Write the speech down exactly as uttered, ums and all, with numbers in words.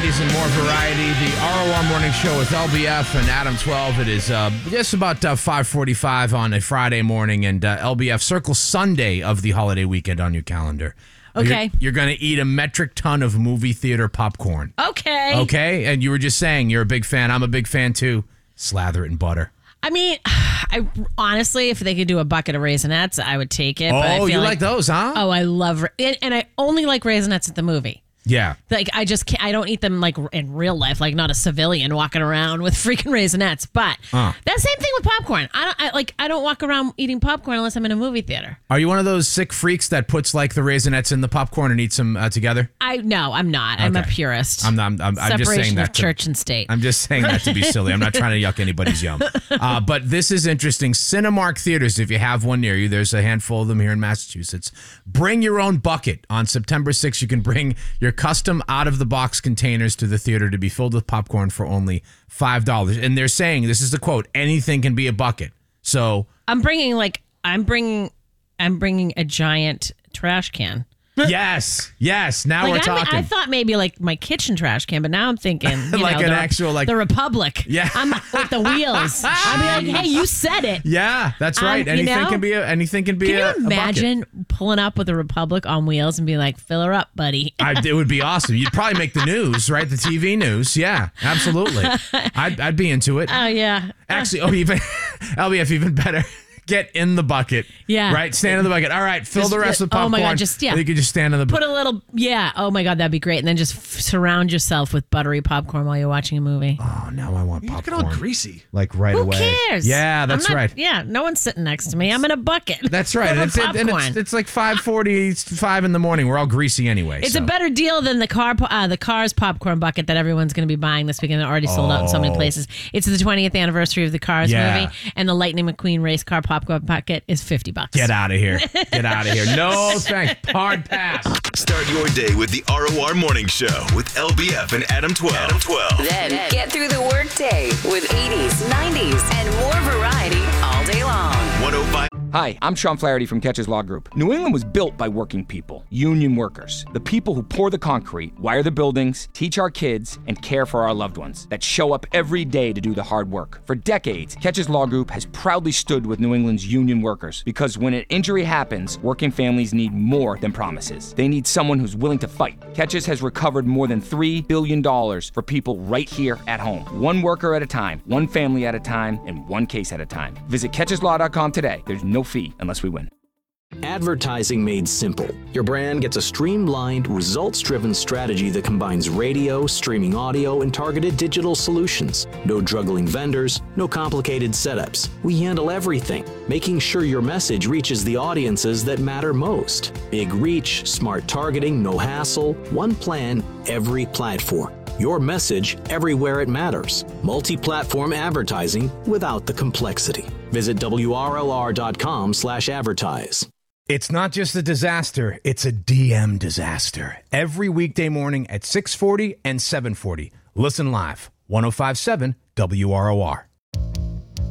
nineties and more variety. The R O R Morning Show with L B F and Adam twelve. It is uh, just about uh, five forty-five on a Friday morning, and uh, L B F circle Sunday of the holiday weekend on your calendar. Okay. You're, you're going to eat a metric ton of movie theater popcorn. Okay. Okay? And you were just saying you're a big fan. I'm a big fan, too. Slather it in butter. I mean, I honestly, if they could do a bucket of Raisinets, I would take it. Oh, but I feel you like, like those, huh? Oh, I love, and, and I only like Raisinets at the movie. Yeah. Like, I just can't, I don't eat them like in real life, like not a civilian walking around with freaking Raisinets. But uh. that same thing with popcorn. I don't I, like. I don't walk around eating popcorn unless I'm in a movie theater. Are you one of those sick freaks that puts like the Raisinets in the popcorn and eats them uh, together? I no, I'm not. I'm a Okay. purist. I'm not. I'm, I'm, I'm just saying Separation that. of to- church and state. I'm just saying that to be silly. I'm not trying to yuck anybody's yum. Uh, but this is interesting. Cinemark Theaters, if you have one near you, there's a handful of them here in Massachusetts. Bring your own bucket. On September sixth, you can bring your custom out-of-the-box containers to the theater to be filled with popcorn for only five dollars. And they're saying, this is the quote, anything can be a bucket. So I'm bringing like I'm bringing I'm bringing a giant trash can. yes, yes. Now Like we're I'm- talking. I thought maybe like my kitchen trash can, but now I'm thinking you Like know, an the, actual, like- the Republic. Yeah. I'm with the wheels. I'll be like, hey, you said it. yeah, that's Um, right. you anything know? can be a anything can be Can a, you a bucket. imagine pulling up with a Republic on wheels and be like, fill her up, buddy? I, it would be awesome. You'd probably make the news, right? The T V news. Yeah, absolutely. I'd, I'd be into it. Oh yeah. Actually, oh, even L B F, even better. Get in the bucket. Yeah. Right? Stand in the bucket. All right, fill Just- the rest with oh popcorn. my God, just- yeah. And you could just stand in the Put bucket. a little, yeah. Oh my God, that'd be great. And then just f- surround yourself with buttery popcorn while you're watching a movie. Oh, now I want You popcorn. get all greasy. Like right Who away. cares? Yeah, that's I'm not- right. Yeah, no one's sitting next to me. I'm in a bucket. That's right. Full And of it's, and popcorn. it's, it's like five forty, five in the morning. We're all greasy anyway. It's so. a better deal than the car, po- uh, the Cars popcorn bucket that everyone's going to be buying this weekend. They're already sold out in so many Oh. places. It's the twentieth anniversary of the Cars Yeah. movie, and the Lightning McQueen race car popcorn bucket is fifty bucks. Get out of here. Get out of here. No thanks. Hard pass. Start your day with the R O R Morning Show with L B F and Adam twelve. Adam twelve. Then get through the workday with eighties, nineties, and more variety all day long. one oh five. Hi, I'm Sean Flaherty from Catches Law Group. New England was built by working people, union workers, the people who pour the concrete, wire the buildings, teach our kids, and care for our loved ones, that show up every day to do the hard work. For decades, Catches Law Group has proudly stood with New England's union workers, because when an injury happens, working families need more than promises. They need someone who's willing to fight. Catches has recovered more than three billion dollars for people right here at home. One worker at a time, one family at a time, and one case at a time. Visit catches law dot com today. There's no fee unless we win. Advertising made simple. Your brand gets a streamlined, results-driven strategy that combines radio, streaming audio, and targeted digital solutions. No juggling vendors, no complicated setups. We handle everything, making sure your message reaches the audiences that matter most. Big reach, smart targeting, no hassle, one plan, every platform. Your message everywhere it matters. Multi-platform advertising without the complexity. Visit W R L R dot com slash advertise. It's not just a disaster, it's a D M disaster. Every weekday morning at six forty and seven forty. Listen live, one oh five point seven W R O R.